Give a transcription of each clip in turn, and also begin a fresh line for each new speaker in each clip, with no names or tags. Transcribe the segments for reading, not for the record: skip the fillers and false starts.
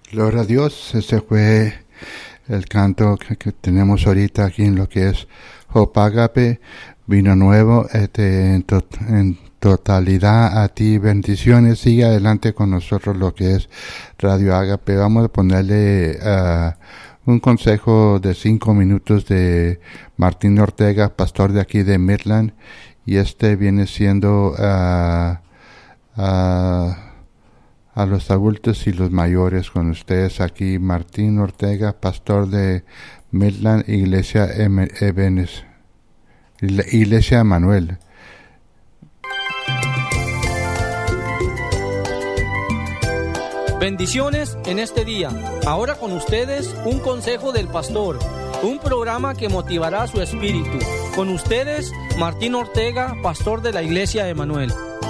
Gloria a Dios. Ese fue el canto que tenemos ahorita aquí en lo que es Hope Agape, vino nuevo, en totalidad a ti bendiciones. Sigue adelante con nosotros lo que es Radio Agape. Vamos a ponerle un consejo de 5 minutos de Martín Ortega, pastor de aquí de Midland, y viene siendo a los adultos y los mayores con ustedes aquí. Martín Ortega, pastor de Midland, Iglesia Iglesia Emanuel.
Bendiciones en este día. Ahora con ustedes un consejo del pastor, un programa que motivará su espíritu. Con ustedes, Martín Ortega, pastor de la Iglesia Emanuel.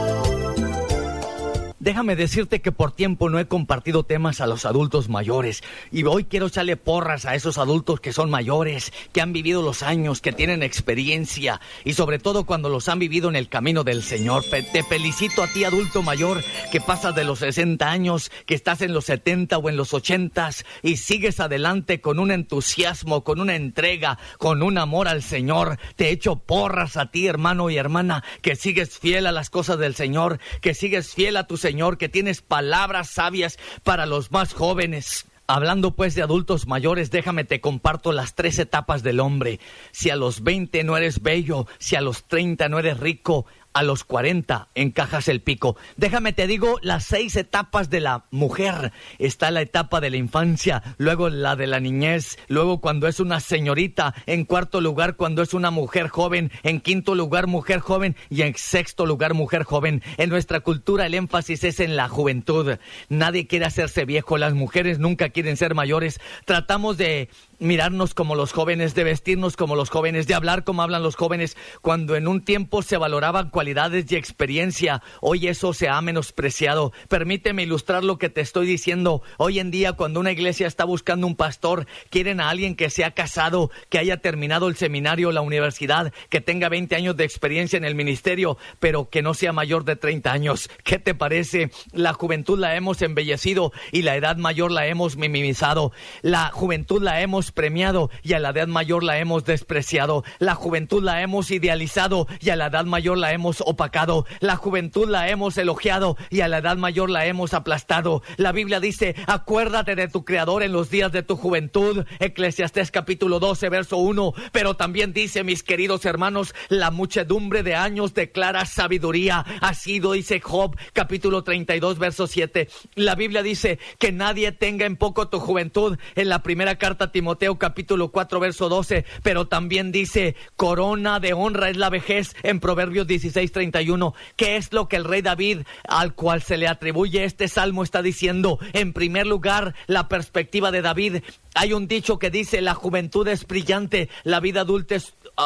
Déjame decirte que por tiempo no he compartido temas a los adultos mayores, y hoy quiero echarle porras a esos adultos que son mayores, que han vivido los años, que tienen experiencia, y sobre todo cuando los han vivido en el camino del Señor. Te felicito a ti, adulto mayor, que pasas de los 60 años, que estás en los 70 o en los 80 y sigues adelante con un entusiasmo, con una entrega, con un amor al Señor. Te echo porras a ti, hermano y hermana, que sigues fiel a las cosas del Señor, que sigues fiel a tu Señor, que tienes palabras sabias para los más jóvenes. Hablando pues de adultos mayores, déjame te comparto las 3 etapas del hombre. Si a los 20 no eres bello, si a los 30 no eres rico, a los 40 encajas el pico. Déjame te digo las 6 etapas de la mujer. Está la etapa de la infancia, luego la de la niñez, luego cuando es una señorita, en 4º lugar cuando es una mujer joven, en 5º lugar mujer joven y en 6º lugar mujer joven. En nuestra cultura el énfasis es en la juventud. Nadie quiere hacerse viejo, las mujeres nunca quieren ser mayores. Tratamos de mirarnos como los jóvenes, de vestirnos como los jóvenes, de hablar como hablan los jóvenes, cuando en un tiempo se valoraban cualidades y experiencia. Hoy eso se ha menospreciado. Permíteme ilustrar lo que te estoy diciendo. Hoy en día, cuando una iglesia está buscando un pastor, quieren a alguien que sea casado, que haya terminado el seminario, la universidad, que tenga 20 años de experiencia en el ministerio, pero que no sea mayor de 30 años. ¿Qué te parece? La juventud la hemos embellecido y la edad mayor la hemos minimizado. La juventud la hemos premiado y a la edad mayor la hemos despreciado. La juventud la hemos idealizado y a la edad mayor la hemos opacado. La juventud la hemos elogiado y a la edad mayor la hemos aplastado. La Biblia dice: acuérdate de tu Creador en los días de tu juventud. Eclesiastés capítulo 12 verso 1. Pero también dice, mis queridos hermanos, la muchedumbre de años declara sabiduría. Así lo dice Job capítulo 32 verso 7. La Biblia dice que nadie tenga en poco tu juventud, en la primera carta a Timoteo capítulo 4 verso 12. Pero también dice, corona de honra es la vejez, en Proverbios 16:31. ¿Qué es lo que el rey David, al cual se le atribuye este salmo, está diciendo? En primer lugar, la perspectiva de David. Hay un dicho que dice, la juventud es brillante, la vida adulta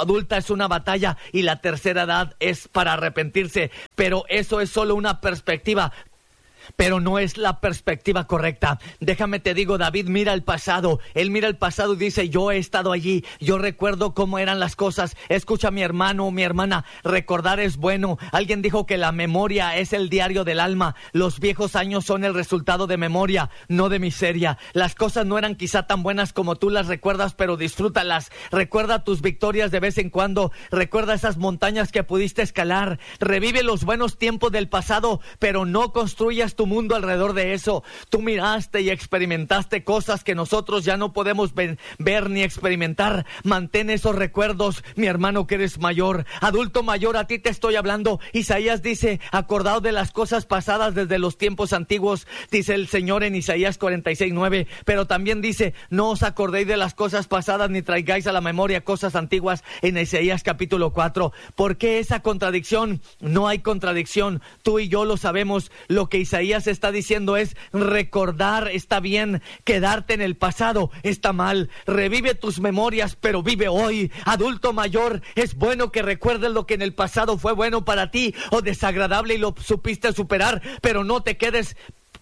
es una batalla y la tercera edad es para arrepentirse. Pero eso es solo una perspectiva, pero no es la perspectiva correcta. Déjame te digo, David mira el pasado. Él mira el pasado y dice, yo he estado allí, yo recuerdo cómo eran las cosas. Escucha, mi hermano, mi hermana, recordar es bueno. Alguien dijo que la memoria es el diario del alma. Los viejos años son el resultado de memoria, no de miseria. Las cosas no eran quizá tan buenas como tú las recuerdas, pero disfrútalas. Recuerda tus victorias de vez en cuando. Recuerda esas montañas que pudiste escalar. Revive los buenos tiempos del pasado, pero no construyas tu mundo alrededor de eso. Tú miraste y experimentaste cosas que nosotros ya no podemos ver ni experimentar. Mantén esos recuerdos, mi hermano que eres mayor, adulto mayor, a ti te estoy hablando. Isaías dice, acordaos de las cosas pasadas desde los tiempos antiguos, dice el Señor en Isaías 46:9. Pero también dice, no os acordéis de las cosas pasadas ni traigáis a la memoria cosas antiguas, en Isaías capítulo 4. ¿Por qué esa contradicción? No hay contradicción. Tú y yo lo sabemos. Lo que Isaías está diciendo es, recordar está bien, quedarte en el pasado está mal. Revive tus memorias, pero vive hoy. Adulto mayor, es bueno que recuerdes lo que en el pasado fue bueno para ti o desagradable y lo supiste superar, pero no te quedes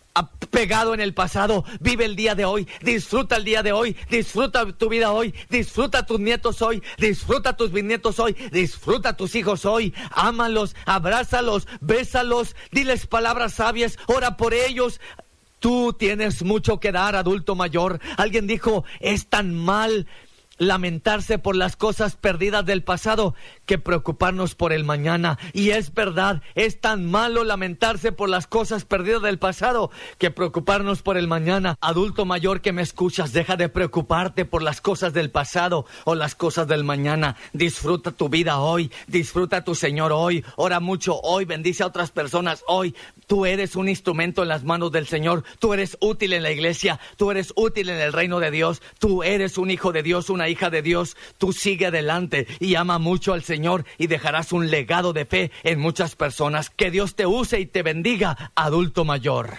pegado en el pasado. Vive el día de hoy, disfruta el día de hoy, disfruta tu vida hoy, disfruta tus nietos hoy, disfruta tus bisnietos hoy, disfruta tus hijos hoy. Ámalos, abrázalos, bésalos, diles palabras sabias, ora por ellos. Tú tienes mucho que dar, adulto mayor. Alguien dijo, es tan mal lamentarse por las cosas perdidas del pasado que preocuparnos por el mañana. Y es verdad, es tan malo lamentarse por las cosas perdidas del pasado que preocuparnos por el mañana. Adulto mayor que me escuchas, deja de preocuparte por las cosas del pasado o las cosas del mañana. Disfruta tu vida hoy, disfruta a tu Señor hoy, ora mucho hoy, bendice a otras personas hoy. Tú eres un instrumento en las manos del Señor, tú eres útil en la iglesia, tú eres útil en el reino de Dios, tú eres un hijo de Dios, una hija de Dios. Tú sigue adelante y ama mucho al Señor y dejarás un legado de fe en muchas personas. Que Dios te use y te bendiga, adulto mayor.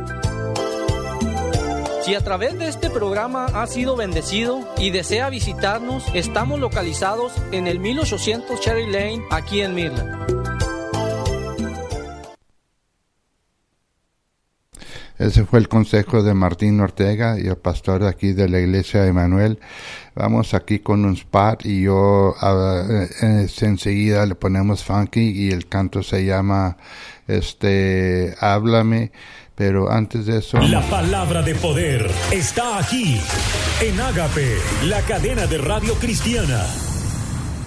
Si a través de este programa ha sido bendecido y desea visitarnos, estamos localizados en el 1800 Cherry Lane, aquí en Midland.
Ese fue el consejo de Martín Ortega y el pastor de aquí de la iglesia de Emanuel. Vamos aquí con un spot y yo enseguida le ponemos funky y el canto se llama Háblame. Pero antes de eso...
La palabra de poder está aquí en Ágape, la cadena de radio cristiana.